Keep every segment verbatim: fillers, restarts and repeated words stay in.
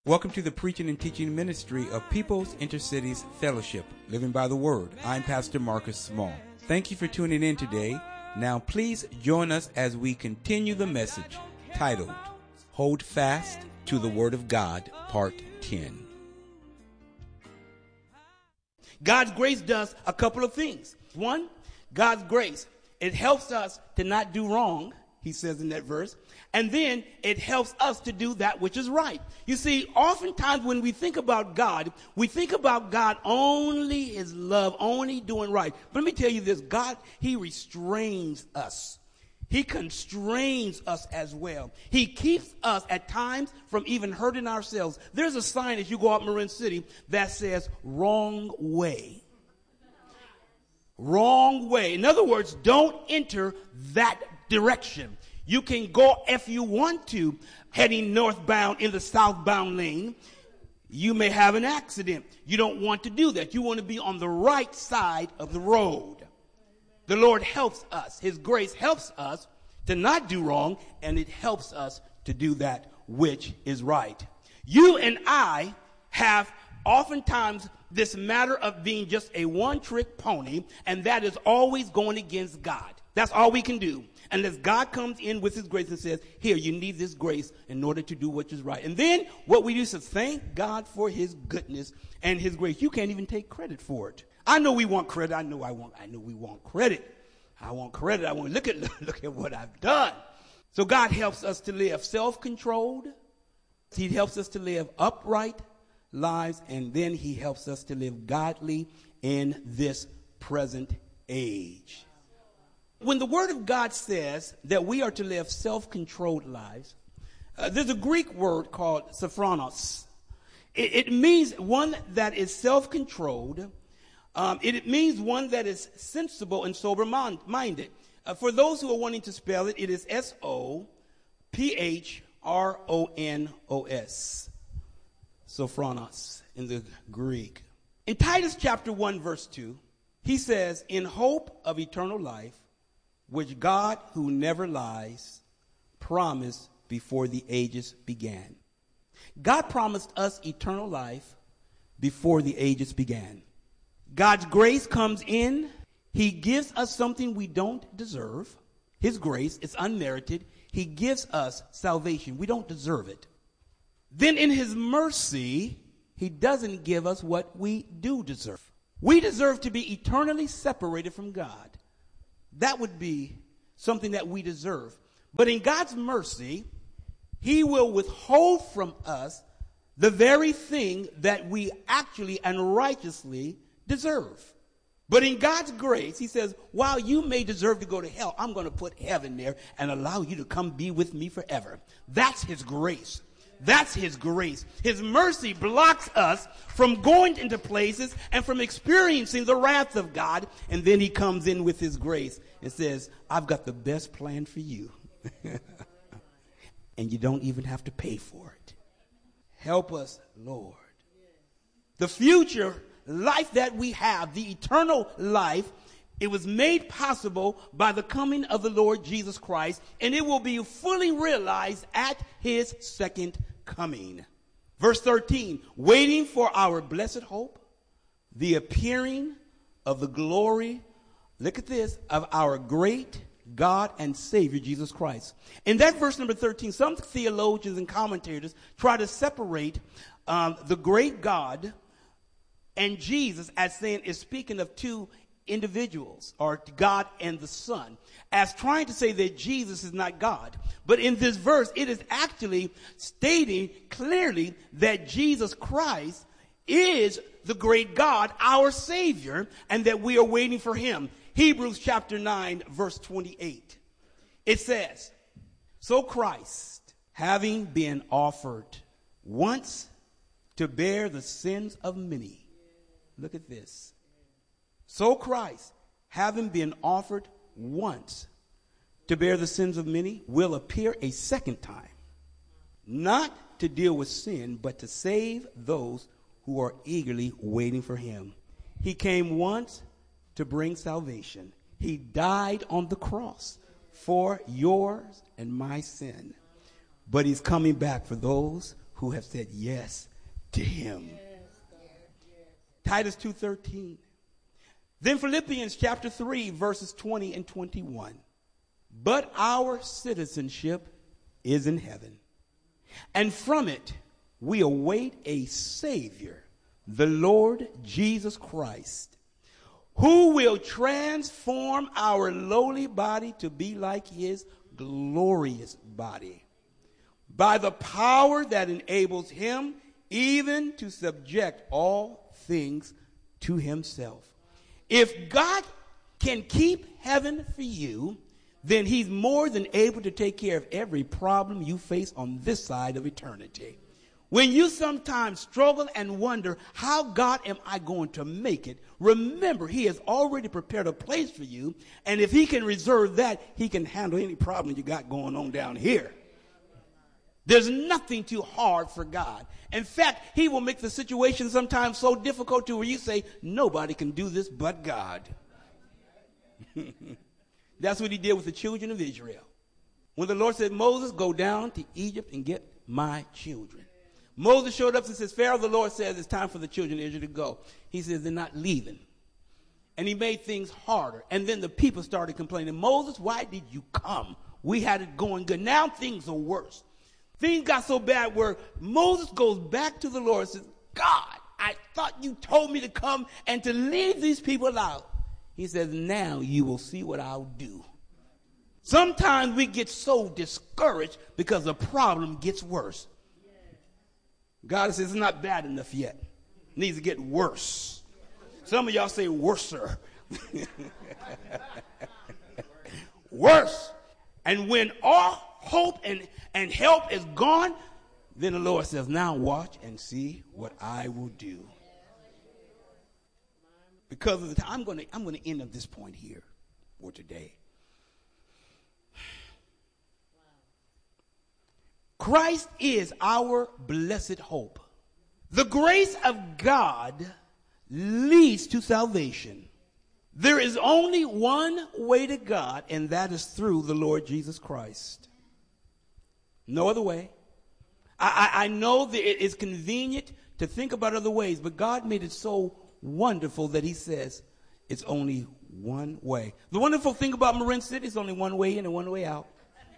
Welcome to the preaching and teaching ministry of People's Intercities Fellowship, Living by the Word. I'm Pastor Marcus Small. Thank you for tuning in today. Now please join us as we continue the message titled, Hold Fast to the Word of God, Part ten. God's grace does a couple of things. One, God's grace, it helps us to not do wrong, he says in that verse. And then it helps us to do that which is right. You see, oftentimes when we think about God, we think about God only his love, only doing right. But let me tell you this, God, he restrains us. He constrains us as well. He keeps us at times from even hurting ourselves. There's a sign as you go out Marin City that says wrong way. Wrong way. In other words, don't enter that direction. You can go if you want to, heading northbound in the southbound lane. You may have an accident. You don't want to do that. You want to be on the right side of the road. The Lord helps us. His grace helps us to not do wrong, and it helps us to do that which is right. You and I have oftentimes this matter of being just a one-trick pony, and that is always going against God. That's all we can do. Unless God comes in with his grace and says, here, you need this grace in order to do what is right. And then what we do is thank God for his goodness and his grace. You can't even take credit for it. I know we want credit. I know I want, I know we want credit. I want credit. I want to look at, look at what I've done. So God helps us to live self-controlled. He helps us to live upright lives. And then he helps us to live godly in this present age. When the Word of God says that we are to live self-controlled lives, uh, there's a Greek word called sophronos. It, it means one that is self-controlled. Um, it, it means one that is sensible and sober-minded. Uh, for those who are wanting to spell it, it is S O P H R O N O S. Sophronos in the Greek. In Titus chapter one, verse two, he says, in hope of eternal life, which God, who never lies, promised before the ages began. God promised us eternal life before the ages began. God's grace comes in. He gives us something we don't deserve. His grace is unmerited. He gives us salvation. We don't deserve it. Then in his mercy, he doesn't give us what we do deserve. We deserve to be eternally separated from God. That would be something that we deserve. But in God's mercy, he will withhold from us the very thing that we actually and righteously deserve. But in God's grace, he says, while you may deserve to go to hell, I'm going to put heaven there and allow you to come be with me forever. That's his grace. That's his grace. His mercy blocks us from going into places and from experiencing the wrath of God. And then he comes in with his grace and says, I've got the best plan for you. And you don't even have to pay for it. Help us, Lord. The future life that we have, the eternal life, it was made possible by the coming of the Lord Jesus Christ, and it will be fully realized at his second coming. Verse thirteen, waiting for our blessed hope, the appearing of the glory, look at this, of our great God and Savior, Jesus Christ. In that verse number thirteen, some theologians and commentators try to separate um, the great God and Jesus as saying is speaking of two individuals, or God and the Son, as trying to say that Jesus is not God. But in this verse, it is actually stating clearly that Jesus Christ is the great God, our Savior, and that we are waiting for him. Hebrews chapter nine, verse twenty-eight. It says, so Christ, having been offered once to bear the sins of many. Look at this. So Christ, having been offered once to bear the sins of many, will appear a second time, not to deal with sin, but to save those who are eagerly waiting for him. He came once to bring salvation. He died on the cross for yours and my sin. But he's coming back for those who who have said yes to him. Titus two thirteen. Then Philippians chapter three, verses twenty and twenty-one. But our citizenship is in heaven, and from it we await a Savior, the Lord Jesus Christ, who will transform our lowly body to be like his glorious body, by the power that enables him even to subject all things to himself. If God can keep heaven for you, then he's more than able to take care of every problem you face on this side of eternity. When you sometimes struggle and wonder, how God am I going to make it? Remember, he has already prepared a place for you. And if he can reserve that, he can handle any problem you got going on down here. There's nothing too hard for God. In fact, he will make the situation sometimes so difficult to where you say, nobody can do this but God. That's what he did with the children of Israel. When the Lord said, Moses, go down to Egypt and get my children. Moses showed up and says, Pharaoh, the Lord says it's time for the children of Israel to go. He says, they're not leaving. And he made things harder. And then the people started complaining, Moses, why did you come? We had it going good. Now things are worse. Things got so bad where Moses goes back to the Lord and says, God, I thought you told me to come and to leave these people out. He says, now you will see what I'll do. Sometimes we get so discouraged because the problem gets worse. God says it's not bad enough yet. It needs to get worse. Some of y'all say worser. Worse. And when all hope and, and help is gone, then the Lord says, now watch and see what I will do. Because of the time, I'm going to I'm going to end at this point here for today. Christ is our blessed hope. The grace of God leads to salvation. There is only one way to God, and that is through the Lord Jesus Christ. No other way. I, I, I know that it is convenient to think about other ways, but God made it so wonderful that he says it's only one way. The wonderful thing about Marin City is only one way in and one way out.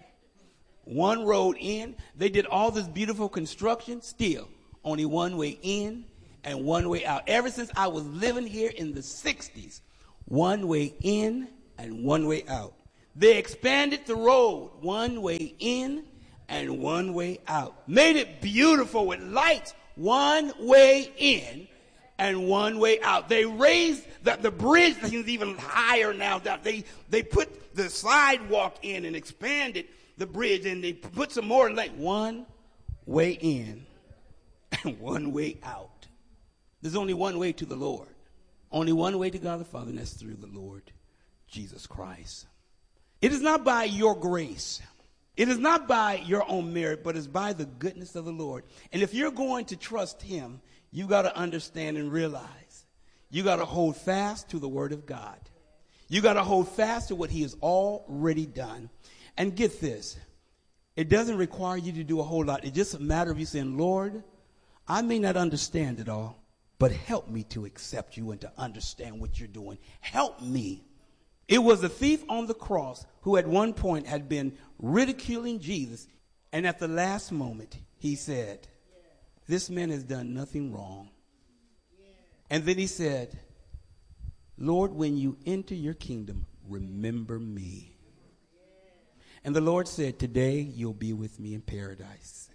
One road in. They did all this beautiful construction. Still, only one way in and one way out. Ever since I was living here in the sixties, one way in and one way out. They expanded the road, one way in and one way out. Made it beautiful with lights, one way in and one way out. They raised the, the bridge is even higher now. They, they put the sidewalk in and expanded the bridge, and they put some more light. One way in and one way out. There's only one way to the Lord. Only one way to God the Father, and that's through the Lord Jesus Christ. It is not by your grace. It is not by your own merit, but it's by the goodness of the Lord. And if you're going to trust him, you got to understand and realize you got to hold fast to the word of God. You got to hold fast to what he has already done. And get this, it doesn't require you to do a whole lot. It's just a matter of you saying, Lord, I may not understand it all, but help me to accept you and to understand what you're doing. Help me. It was the thief on the cross who at one point had been ridiculing Jesus. And at the last moment, he said, this man has done nothing wrong. And then he said, Lord, when you enter your kingdom, remember me. And the Lord said, today you'll be with me in paradise.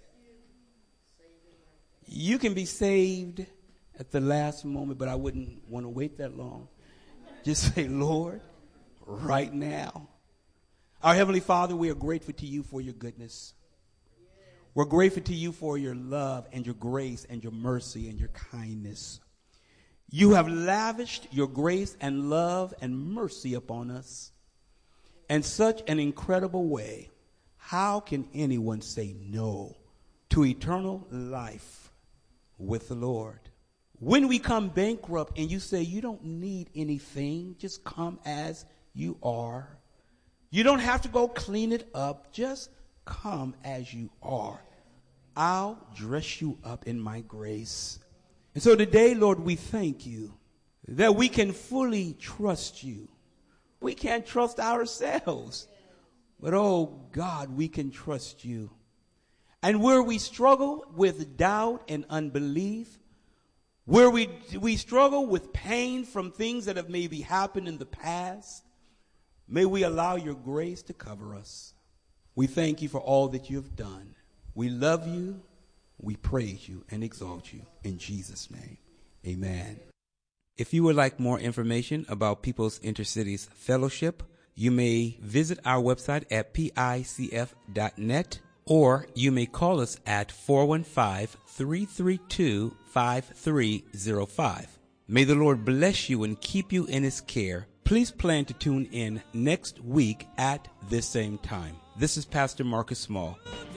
You can be saved at the last moment, but I wouldn't want to wait that long. Just say, Lord, right now. Our Heavenly Father, we are grateful to you for your goodness. We're grateful to you for your love and your grace and your mercy and your kindness. You have lavished your grace and love and mercy upon us in such an incredible way. How can anyone say no to eternal life with the Lord? When we come bankrupt and you say you don't need anything, just come as you are. You don't have to go clean it up. Just come as you are. I'll dress you up in my grace. And so today, Lord, we thank you that we can fully trust you. We can't trust ourselves. But, oh, God, we can trust you. And where we struggle with doubt and unbelief, where we, we struggle with pain from things that have maybe happened in the past, may we allow your grace to cover us. We thank you for all that you have done. We love you, we praise you, and exalt you. In Jesus' name, amen. If you would like more information about People's Intercities Fellowship, you may visit our website at P I C F dot net, or you may call us at four one five, three three two, five three zero five. May the Lord bless you and keep you in his care. Please plan to tune in next week at this same time. This is Pastor Marcus Small.